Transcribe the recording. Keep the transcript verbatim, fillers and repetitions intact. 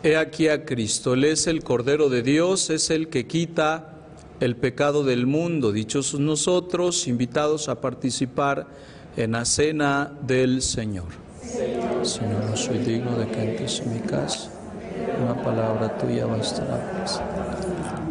He aquí a Cristo, Él es el Cordero de Dios, es el que quita el pecado del mundo. Dichosos nosotros, invitados a participar en la cena del Señor. Señor, no soy digno de que entres en mi casa. Una palabra tuya bastará.